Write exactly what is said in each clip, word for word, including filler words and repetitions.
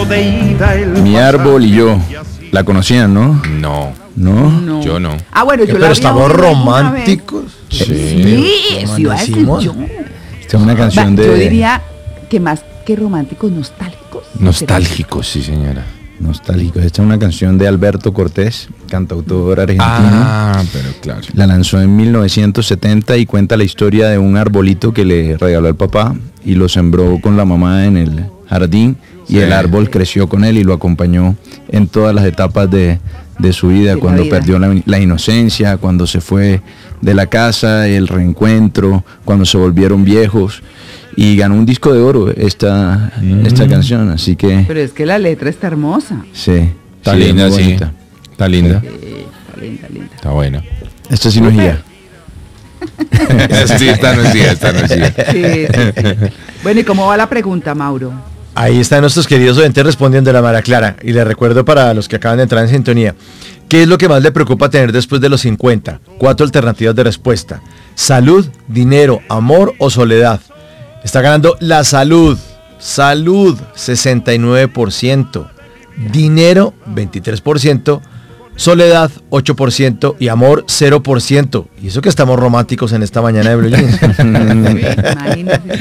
solo de ida el Mi árbol y yo. ¿La conocían, no? No, ¿No? No. yo no. Ah, bueno, yo Pero la estamos vi alguna vez. románticos. Sí, Sí. eso iba a decir Amanecimos. yo. Esta es una canción Va, de... Yo diría que más que románticos, nostálgicos. Nostálgico, sí, señora. Nostálgico. Esta es una canción de Alberto Cortés, cantautor argentino. Ah, pero claro. La lanzó en mil novecientos setenta y cuenta la historia de un arbolito que le regaló al papá y lo sembró con la mamá en el jardín y Sí. el árbol creció con él y lo acompañó en todas las etapas de, de su vida, De la cuando vida. perdió la, la inocencia, cuando se fue de la casa, el reencuentro, cuando se volvieron viejos y ganó un disco de oro esta, Mm. esta canción, así que Pero es que la letra está hermosa. sí, Está sí, es linda, muy sí. bonita. Está linda. Eh, está linda, linda. Está buena. Esta sí no es guía. Sí, esta no es guía, esta no es guía. Sí, sí, sí. Bueno, ¿y cómo va la pregunta, Mauro? Ahí están nuestros queridos oyentes respondiendo a la Mara Clara. Y les recuerdo para los que acaban de entrar en sintonía, ¿qué es lo que más le preocupa tener después de los cincuenta? Cuatro alternativas de respuesta. Salud, dinero, amor o soledad. Está ganando la salud. Salud, sesenta y nueve por ciento. Dinero, veintitrés por ciento. Soledad, ocho por ciento. Y amor, cero por ciento. Y eso que estamos románticos en esta mañana de Blue Jeans. Imagínate.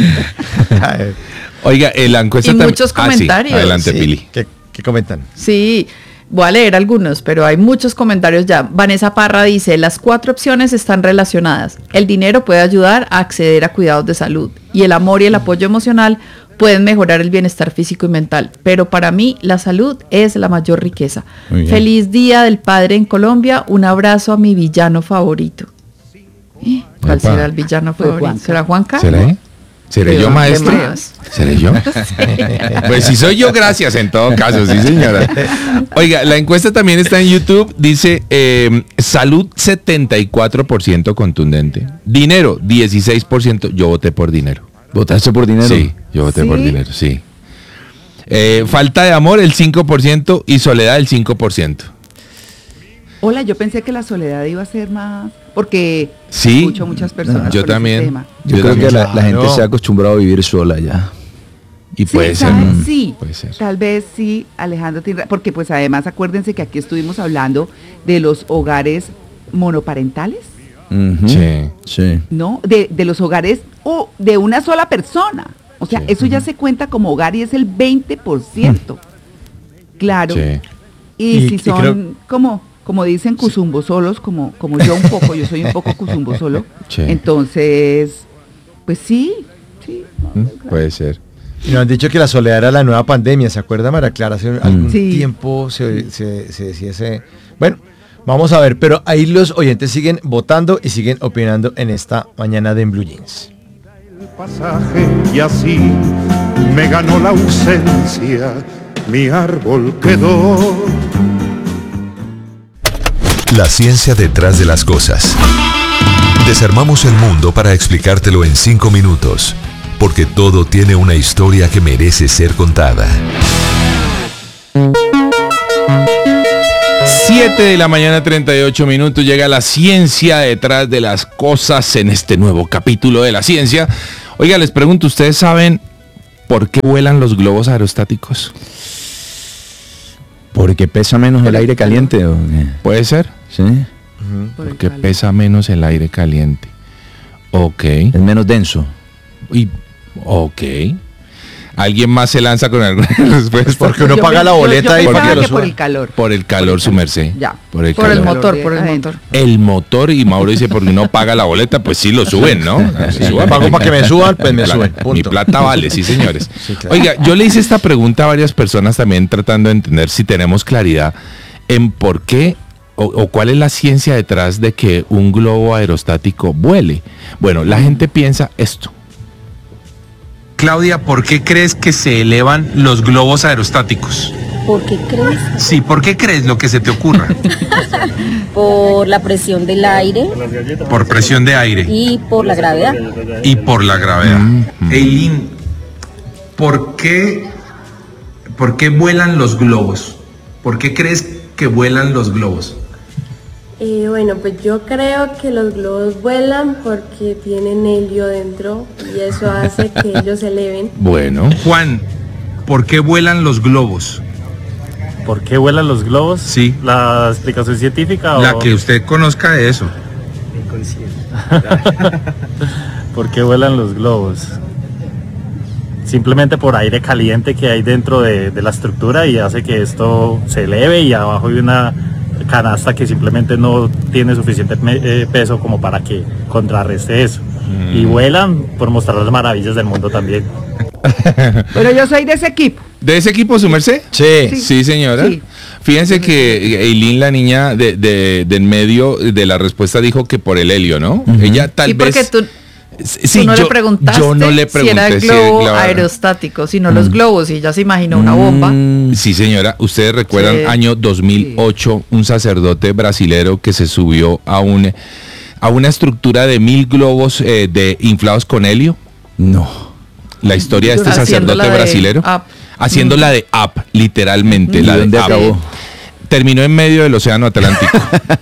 Oiga, eh, la encuesta Y tam- muchos Ah, sí, comentarios. adelante, Sí, Pili. ¿Qué, qué comentan? Sí, voy a leer algunos, pero hay muchos comentarios ya. Vanessa Parra dice, las cuatro opciones están relacionadas. El dinero puede ayudar a acceder a cuidados de salud y el amor y el apoyo emocional pueden mejorar el bienestar físico y mental. Pero para mí la salud es la mayor riqueza. Muy bien. Feliz Día del Padre en Colombia. Un abrazo a mi villano favorito. ¿Eh? ¿Cuál Epa. será el villano Fue favorito? Juanca. ¿Será Juanca? ¿Seré? ¿Seré ¿De yo, dónde maestro? más? ¿Seré yo? Pues si soy yo, gracias en todo caso, sí señora. Oiga, la encuesta también está en YouTube, dice eh, salud setenta y cuatro por ciento contundente, dinero dieciséis por ciento, yo voté por dinero. ¿Votaste por dinero? Sí, yo voté ¿Sí? por dinero, sí. Eh, falta de amor el cinco por ciento y soledad el cinco por ciento. Hola, yo pensé que la soledad iba a ser más... Porque Sí, escucho muchas personas yo con ese también. tema. Yo, Yo creo también. que la, la gente Claro. se ha acostumbrado a vivir sola ya. Y Sí, puede ser. ¿sabes? ¿no? Sí, Puede ser. tal vez sí, Alejandro, tiene ra- porque pues además acuérdense que aquí estuvimos hablando de los hogares monoparentales, Ujú. Sí. Sí. ¿no? De, de los hogares o de una sola persona. O sea, Sí. eso ya se cuenta como hogar y es el veinte por ciento. Claro. Sí. Y, Y- si y son creo- como, como dicen cusumbo solos, como, como yo un poco, yo soy un poco cusumbo solo, Sí. entonces, pues sí, sí. no, ¿Mm? claro. Puede ser. Y nos han dicho que la soledad era la nueva pandemia, ¿se acuerda, Mara Clara? Hace algún Sí. tiempo se, se, se decía ese... Bueno, vamos a ver, pero ahí los oyentes siguen votando y siguen opinando en esta mañana de En Blue Jeans. el pasaje y así me ganó la ausencia, mi árbol quedó. La ciencia detrás de las cosas. Desarmamos el mundo para explicártelo en cinco minutos, porque todo tiene una historia que merece ser contada. siete de la mañana, treinta y ocho minutos, llega la ciencia detrás de las cosas en este nuevo capítulo de la ciencia. Oiga, les pregunto, ¿ustedes saben por qué vuelan los globos aerostáticos? Porque pesa menos el aire caliente. ¿O qué? ¿Puede ser? Sí. Por el Porque calor. pesa menos el aire caliente. Ok. Es menos denso. Y, ok. ¿Alguien más se lanza con alguna respuesta? Porque uno Yo paga pe- la yo- boleta yo y pensaba porque lo que por suban. el calor. Por el calor, su merced. Ya. Por el Por el calor. motor, por el Adentro. motor. El motor, y Mauro dice, porque no paga la boleta, pues sí lo suben, ¿no? Sí, Suban. pago para que me suban, pues me Mi pla- suben, Mi punto. plata vale, sí, señores. Sí, claro. Oiga, yo le hice esta pregunta a varias personas también tratando de entender si tenemos claridad en por qué o, o cuál es la ciencia detrás de que un globo aerostático vuele. Bueno, la gente piensa esto. Claudia, ¿por qué crees que se elevan los globos aerostáticos? ¿Por qué crees? Sí, ¿por qué crees lo que se te ocurra? Por la presión del aire Por presión de aire y por la gravedad. y por la gravedad. Eileen, ¿por qué, ¿por qué vuelan los globos? ¿Por qué crees que vuelan los globos? Eh, bueno, pues yo creo que los globos vuelan porque tienen helio dentro y eso hace que ellos se eleven. Bueno. Juan, ¿por qué vuelan los globos? ¿Por qué vuelan los globos? Sí. ¿La explicación científica La o...? que usted conozca de eso. ¿Por qué vuelan los globos? Simplemente por aire caliente que hay dentro de, de la estructura y hace que esto se eleve, y abajo hay una canasta que simplemente no tiene suficiente eh, peso como para que contrarreste eso. Mm. Y vuelan por mostrar las maravillas del mundo también. Pero yo soy de ese equipo. ¿De ese equipo, su merced? Sí. Sí. Sí, señora. Sí. Fíjense que Eileen, la niña de, de, de en medio de la respuesta, dijo que por el helio, ¿no? Uh-huh. Ella tal Sí, porque vez... tú, Sí, tú no yo, le preguntaste yo no le si era pregunté el si globo la- aerostático, sino los globos, y ya se imaginó una bomba. Mm, Sí, señora. Ustedes recuerdan, Sí. año dos mil ocho, un sacerdote brasilero que se subió a un a una estructura de mil globos eh, de inflados con helio. no. La historia de este Haciendo sacerdote la de brasilero, Up. haciendo la de Up, literalmente, ¿Y la de dónde Up. acabó? Terminó en medio del océano Atlántico.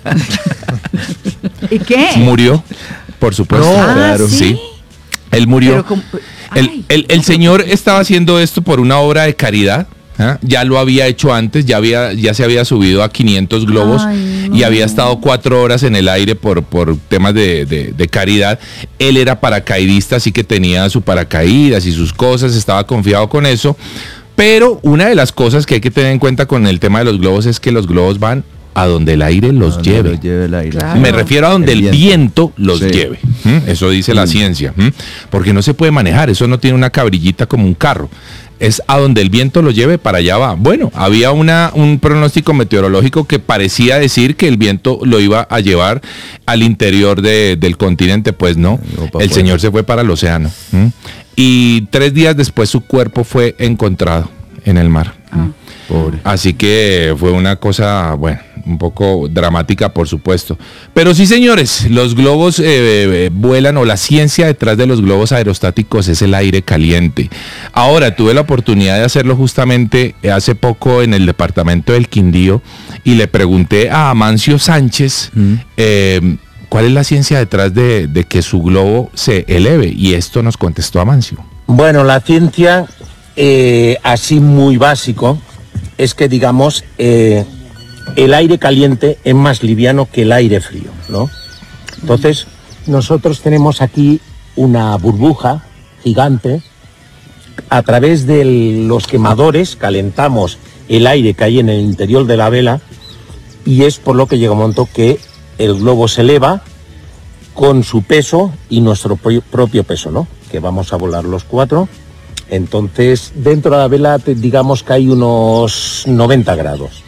¿Y qué? Murió, por supuesto. No, Ah, claro. ¿sí? Él murió. Pero como- El, ay, el- el señor estaba haciendo esto por una obra de caridad. ¿ah? Ya lo había hecho antes, ya había, ya se había subido a quinientos globos Ay, no. y había estado cuatro horas en el aire por, por temas de, de- de caridad. Él era paracaidista, así que tenía su paracaídas y sus cosas, estaba confiado con eso. Pero una de las cosas que hay que tener en cuenta con el tema de los globos es que los globos van a donde el aire los Donde lleve. los lleve el aire. Claro. Me refiero a donde el El viento, viento. los Sí. lleve. ¿m? Eso dice la Mm. ciencia. ¿m? Porque no se puede manejar. Eso no tiene una cabrillita como un carro. Es a donde el viento lo lleve, para allá va. Bueno, había una, un pronóstico meteorológico que parecía decir que el viento lo iba a llevar al interior de- del continente. Pues no. No, pa' El afuera. señor se fue para el océano. ¿m? Y tres días después su cuerpo fue encontrado en el mar. ¿m? Pobre. Así que fue una cosa, bueno, un poco dramática, por supuesto. Pero sí, señores, los globos eh, eh, vuelan, o la ciencia detrás de los globos aerostáticos es el aire caliente. Ahora, tuve la oportunidad de hacerlo justamente eh, hace poco en el departamento del Quindío y le pregunté a Amancio Sánchez Mm. eh, cuál es la ciencia detrás de, de que su globo se eleve, y esto nos contestó Amancio. Bueno, la ciencia, eh, así muy básico, es que, digamos, eh, el aire caliente es más liviano que el aire frío, ¿no? Entonces, nosotros tenemos aquí una burbuja gigante. A través de los quemadores calentamos el aire que hay en el interior de la vela, y es por lo que llega un momento que el globo se eleva con su peso y nuestro pro- propio peso, ¿no? Que vamos a volar los cuatro. Entonces, dentro de la vela, te- digamos que hay unos noventa grados.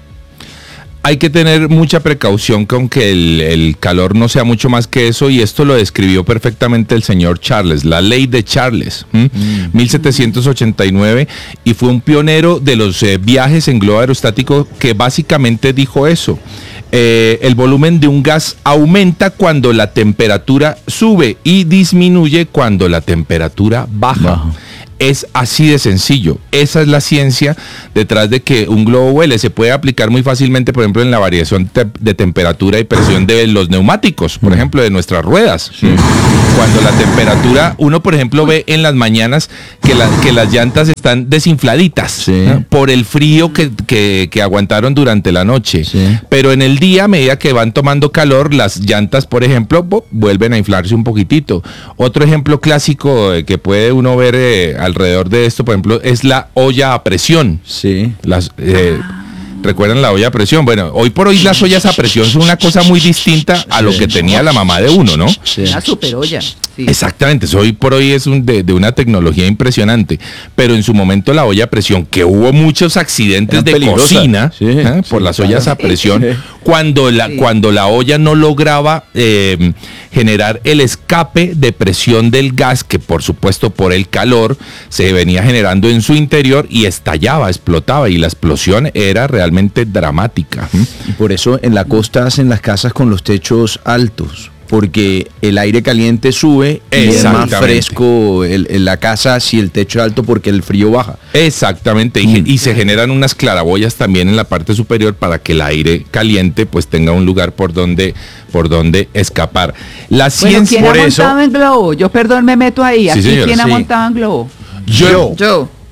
Hay que tener mucha precaución con que el, el calor no sea mucho más que eso, y esto lo describió perfectamente el señor Charles, la ley de Charles, ¿m? mil setecientos ochenta y nueve, y fue un pionero de los eh, viajes en globo aerostático, que básicamente dijo eso. Eh, el volumen de un gas aumenta cuando la temperatura sube y disminuye cuando la temperatura baja. Baja. Es así de sencillo. Esa es la ciencia detrás de que un globo vuele. Se puede aplicar muy fácilmente, por ejemplo, en la variación te- de temperatura y presión de los neumáticos, por ejemplo, de nuestras ruedas. Cuando la temperatura, uno, por ejemplo, ve en las mañanas que, la- que las llantas están desinfladitas, Sí. ¿no? Por el frío que, que- que aguantaron durante la noche. Sí. Pero en el día, a medida que van tomando calor, las llantas, por ejemplo, bo- vuelven a inflarse un poquitito. Otro ejemplo clásico eh, que puede uno ver eh, alrededor de esto, por ejemplo, es la olla a presión. Sí. Las, eh, ¿recuerdan la olla a presión? Bueno, hoy por hoy las ollas a presión son una cosa muy distinta a lo que tenía la mamá de uno, ¿no? Sí. Una super olla. Sí. Exactamente, eso hoy por hoy es un, de, de una tecnología impresionante, pero en su momento la olla a presión, que hubo muchos accidentes Eran de peligrosas. cocina Sí, ¿eh? sí, por las claro. ollas a presión, Sí. cuando la, Sí. cuando la olla no lograba eh, generar el escape de presión del gas, que por supuesto por el calor se venía generando en su interior, y estallaba, explotaba, y la explosión era realmente dramática. ¿m? Y por eso en la costa hacen las casas con los techos altos, porque el aire caliente sube y es más Exactamente. fresco el- el- la casa si el techo es alto, porque el frío baja. Exactamente, y, Mm. y se generan unas claraboyas también en la parte superior para que el aire caliente pues tenga un lugar por donde, por donde escapar. La Bueno, ciencia, ¿quién por ha eso, montado en globo? Yo, perdón, me meto ahí. Sí, Aquí, señora, ¿quién ha sí. montado en globo? yo, Yo.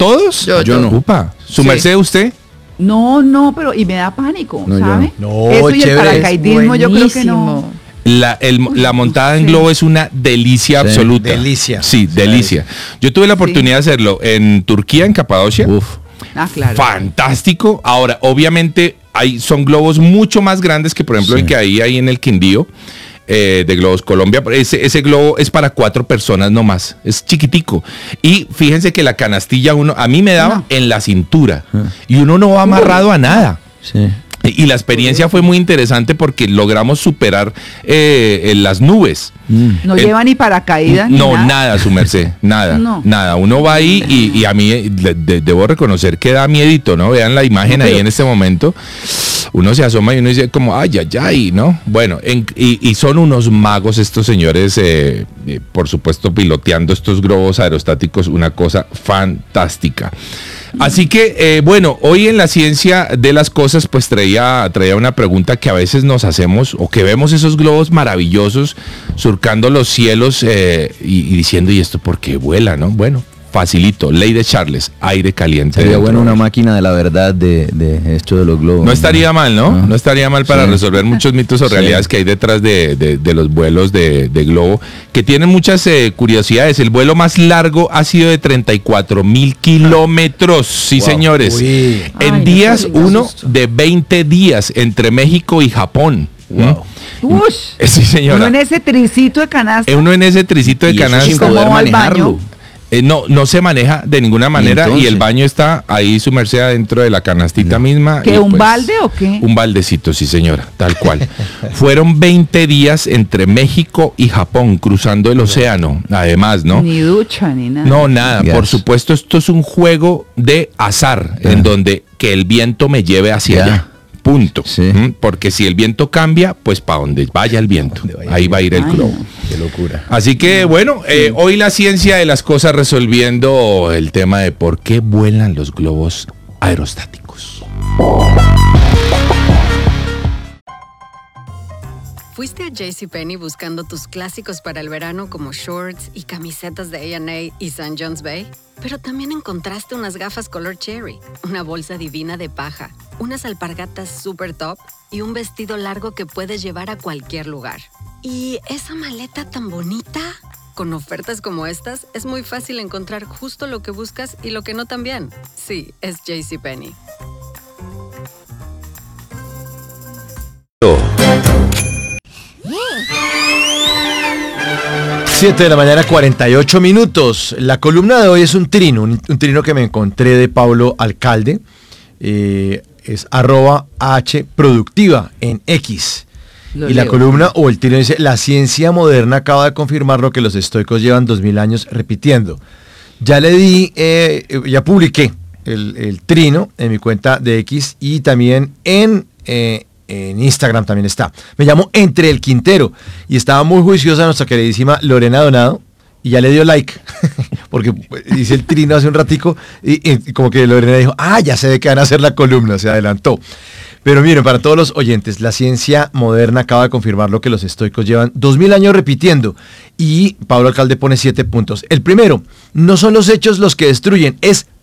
¿Todos? Yo, yo no. Upa. ¿Su Sí. merced usted? No, no, pero y me da pánico, No, yo ¿sabe? no. Eso No, y el chévere. paracaidismo yo creo que no. Buenísimo. La, el- Uy, la montada en sí. globo es una delicia Sí. absoluta. Delicia. Sí, delicia. Yo tuve la oportunidad de hacerlo en Turquía, en Capadocia. Uf. Ah, claro. Fantástico. Ahora, obviamente, hay, son globos mucho más grandes que, por ejemplo, Sí. el que hay ahí en el Quindío. eh, de Globos Colombia. Ese, ese globo es para cuatro personas nomás. Es chiquitico. Y fíjense que la canastilla uno, a mí me daba No. en la cintura. Y uno no va amarrado a nada. Sí. Y la experiencia fue muy interesante porque logramos superar eh, eh, las nubes. No Eh, lleva ni paracaídas ni No, nada. nada, su merced, nada, No. nada. Uno va ahí y, y a mí eh, de- de- debo reconocer que da miedito, ¿no? Vean la imagen No, ahí pero- en este momento. Uno se asoma y uno dice como, ay, ay, ay, ¿no? Bueno, en- y, y son unos magos estos señores, eh, eh, por supuesto, piloteando estos globos aerostáticos, una cosa fantástica. Así que, eh, bueno, hoy en la ciencia de las cosas, pues traía, traía una pregunta que a veces nos hacemos o que vemos esos globos maravillosos surcando los cielos eh, y, y diciendo, ¿y esto por qué vuela, no? Bueno, facilito, ley de Charles, aire caliente. Sería dentro. bueno una máquina de la verdad de, de esto de los globos. No estaría mal, ¿no? Ah. No estaría mal para Sí. resolver muchos mitos o Sí. realidades que hay detrás de, de- de los vuelos de, de globo, que tienen muchas eh, curiosidades. El vuelo más largo ha sido de treinta y cuatro mil kilómetros, sí Wow. señores. Uy. En Ay, no, días, qué rico uno susto. de veinte días entre México y Japón. Wow. Ush. Eh, Sí, señora. Uno en ese tricito de canasta. Eh, Uno en ese tricito de Y eso sin canasta. ¿Cómo poder va al manejarlo. baño? Eh, no, no se maneja de ninguna manera y, entonces? el baño está ahí su merced adentro de la canastita misma. ¿Qué, y, un pues, balde o qué? Un baldecito, sí señora, tal cual. Fueron veinte días entre México y Japón cruzando el océano, además, ¿no? Ni ducha, ni nada. No, nada, Yes. por supuesto esto es un juego de azar, Ah. en donde que el viento me lleve hacia Ya. allá. Punto. Sí. ¿Mm? Porque si el viento cambia, pues para donde vaya el viento, Donde vaya ahí el va a ir el Ay, globo. no. Qué locura. Así que bueno, eh, hoy la ciencia de las cosas resolviendo el tema de por qué vuelan los globos aerostáticos. ¿Fuiste a JCPenney buscando tus clásicos para el verano como shorts y camisetas de A and A y Saint John's Bay? Pero también encontraste unas gafas color cherry, una bolsa divina de paja, unas alpargatas super top y un vestido largo que puedes llevar a cualquier lugar. ¿Y esa maleta tan bonita? Con ofertas como estas, es muy fácil encontrar justo lo que buscas y lo que no también. Sí, es JCPenney. siete de la mañana, cuarenta y ocho minutos. La columna de hoy es un trino, un, un trino que me encontré de Pablo Alcalde. Eh, es arroba H productiva en X. Lo y la leo. columna o el trino dice, la ciencia moderna acaba de confirmar lo que los estoicos llevan dos mil años repitiendo. Ya le di, eh, ya publiqué el, el trino en mi cuenta de X y también en... eh, en Instagram también está. Me llamo Entre el Quintero y estaba muy juiciosa nuestra queridísima Lorena Donado y ya le dio like porque hice el trino hace un ratico y, y como que Lorena dijo, ah, ya sé de qué van a hacer la columna, se adelantó. Pero miren, para todos los oyentes, la ciencia moderna acaba de confirmar lo que los estoicos llevan dos mil años repitiendo y Pablo Alcalde pone siete puntos. El primero, no son los hechos los que destruyen, es